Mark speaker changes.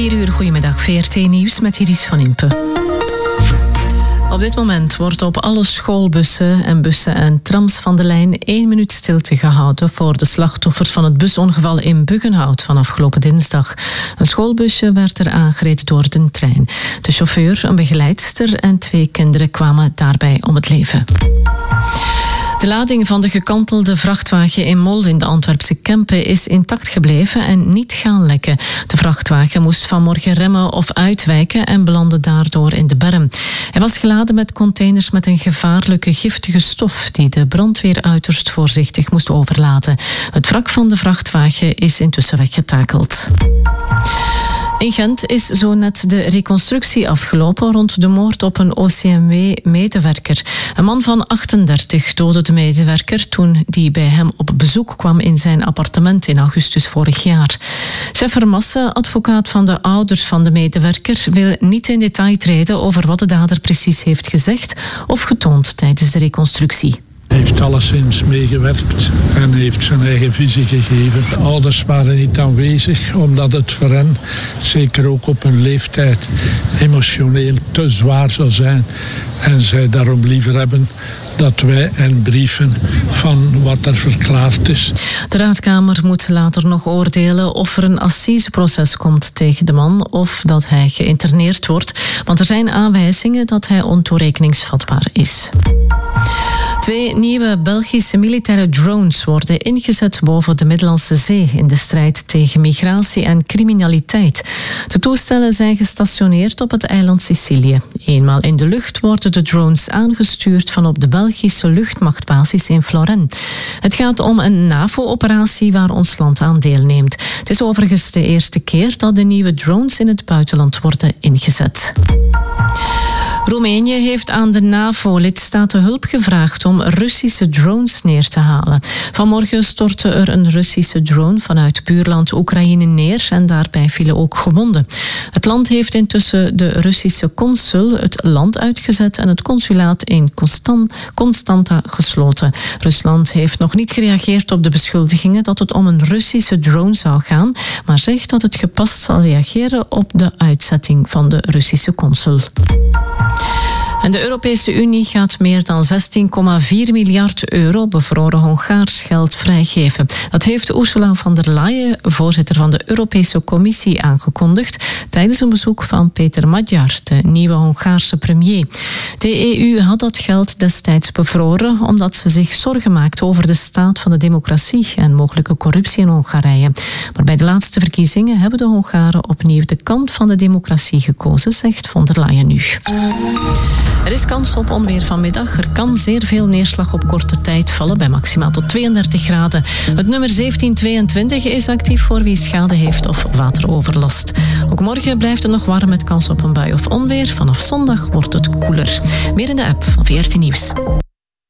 Speaker 1: 4 uur, goedemiddag, VRT Nieuws met Iris van Impe. Op dit moment wordt op alle schoolbussen en trams van de lijn 1 minuut stilte gehouden voor de slachtoffers van het busongeval in Buggenhout van afgelopen dinsdag. Een schoolbusje werd er aangereden door de trein. De chauffeur, een begeleidster en 2 kinderen kwamen daarbij om het leven. De lading van de gekantelde vrachtwagen in Mol in de Antwerpse Kempen is intact gebleven en niet gaan lekken. De vrachtwagen moest vanmorgen remmen of uitwijken en belandde daardoor in de berm. Hij was geladen met containers met een gevaarlijke giftige stof die de brandweer uiterst voorzichtig moest overlaten. Het wrak van de vrachtwagen is intussen weggetakeld. In Gent is zo net de reconstructie afgelopen rond de moord op een OCMW-medewerker. Een man van 38 doodde de medewerker toen die bij hem op bezoek kwam in zijn appartement in augustus vorig jaar. Chef Vermassen, advocaat van de ouders van de medewerker, wil niet in detail treden over wat de dader precies heeft gezegd of getoond tijdens de reconstructie.
Speaker 2: Hij heeft alleszins meegewerkt en heeft zijn eigen visie gegeven. De ouders waren niet aanwezig, omdat het voor hen, zeker ook op hun leeftijd, emotioneel te zwaar zou zijn. En zij daarom liever hebben dat wij hen brieven van wat er verklaard is.
Speaker 1: De Raadkamer moet later nog oordelen of er een assiseproces komt tegen de man of dat hij geïnterneerd wordt, want er zijn aanwijzingen dat hij ontoerekeningsvatbaar is. 2 nieuwe Belgische militaire drones worden ingezet boven de Middellandse Zee in de strijd tegen migratie en criminaliteit. De toestellen zijn gestationeerd op het eiland Sicilië. Eenmaal in de lucht worden de drones aangestuurd van op de Belgische luchtmachtbasis in Florennes. Het gaat om een NAVO-operatie waar ons land aan deelneemt. Het is overigens de eerste keer dat de nieuwe drones in het buitenland worden ingezet. Roemenië heeft aan de NAVO-lidstaten hulp gevraagd om Russische drones neer te halen. Vanmorgen stortte er een Russische drone vanuit buurland Oekraïne neer en daarbij vielen ook gewonden. Het land heeft intussen de Russische consul het land uitgezet en het consulaat in Constanta gesloten. Rusland heeft nog niet gereageerd op de beschuldigingen dat het om een Russische drone zou gaan, maar zegt dat het gepast zal reageren op de uitzetting van de Russische consul. En de Europese Unie gaat meer dan 16,4 miljard euro bevroren Hongaars geld vrijgeven. Dat heeft Ursula von der Leyen, voorzitter van de Europese Commissie, aangekondigd tijdens een bezoek van Peter Magyar, de nieuwe Hongaarse premier. De EU had dat geld destijds bevroren omdat ze zich zorgen maakt over de staat van de democratie en mogelijke corruptie in Hongarije. Maar bij de laatste verkiezingen hebben de Hongaren opnieuw de kant van de democratie gekozen, zegt von der Leyen nu. Er is kans op onweer vanmiddag. Er kan zeer veel neerslag op korte tijd vallen, bij maximaal tot 32 graden. Het nummer 1722 is actief voor wie schade heeft of wateroverlast. Ook morgen blijft het nog warm met kans op een bui of onweer. Vanaf zondag wordt het koeler. Meer in de app van VRT Nieuws.